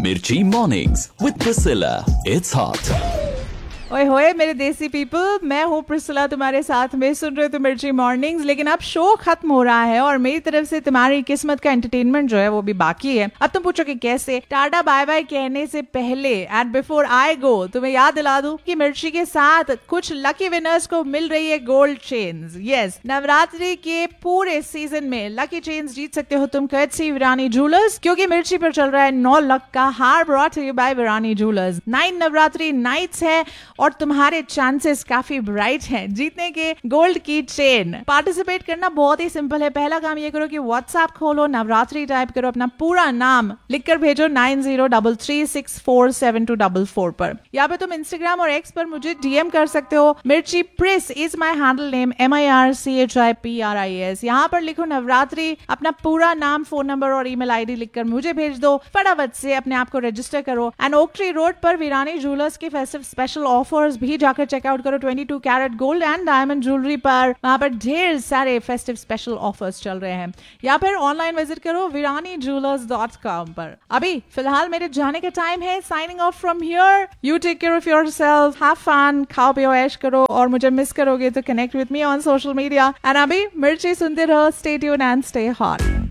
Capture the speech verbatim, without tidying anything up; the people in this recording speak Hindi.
Mirchi Mornings with Priscilla. It's hot. ओए होए मेरे देसी पीपल, मैं हूँ प्रिस्सिला तुम्हारे साथ में, सुन रहे हो तो मिर्ची मॉर्निंग्स। लेकिन अब शो खत्म हो रहा है और मेरी तरफ से तुम्हारी किस्मत का एंटरटेनमेंट जो है वो भी बाकी है। अब तुम पूछो कि कैसे। टाटा बाय बाय कहने से पहले एंड बिफोर आई गो तुम्हें याद दिला दूं कि मिर्ची के साथ कुछ लकी विनर्स को मिल रही है गोल्ड चेन्स। यस, नवरात्रि के पूरे सीजन में लकी चेन्स जीत सकते हो तुम कर्टसी विरानी ज्वेलर्स, क्योंकि मिर्ची पर चल रहा है नौ लक का हार brought to you bye Virani jewellers. Nine Navratri nights है और तुम्हारे चांसेस काफी ब्राइट हैं जीतने के गोल्ड की चेन। पार्टिसिपेट करना बहुत ही सिंपल है। पहला काम ये करो कि व्हाट्सएप खोलो, नवरात्रि टाइप करो, अपना पूरा नाम लिखकर भेजो nine zero three three six four seven to four four पर। यहाँ पे तुम इंस्टाग्राम और एक्स पर मुझे डीएम कर सकते हो। मिर्ची प्रिस is my handle name, M I R C H I P R I S. यहाँ पर लिखो नवरात्रि, अपना पूरा नाम, फोन नंबर और ईमेल आईडी लिखकर मुझे भेज दो। फटाफट से अपने आप को रजिस्टर करो एंड ओक ट्री रोड पर विरानी ज्वेलर्स के फेस्टिव स्पेशल ऑफर भी जाकर चेकआउट करो। Twenty two carat gold and diamond jewellery पर वहां पर ढेर सारे फेस्टिव स्पेशल ऑफर्स चल रहे हैं। या फिर ऑनलाइन विजिट करो विरानी ज्वेलर्स डॉट कॉम पर। अभी फिलहाल मेरे जाने का टाइम है। Signing off from here. You take care of yourself, have fun, खाओ पियो ऐश करो, और मुझे मिस करोगे तो connect with me on social media. And अभी मिर्ची सुनते रहो। Stay tuned and stay hot.